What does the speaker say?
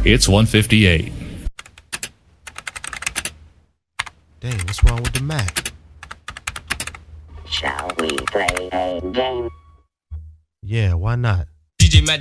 It's 1:58. Dang, what's wrong with the Mac? Shall we play a game? Yeah, why not? DJ Magic.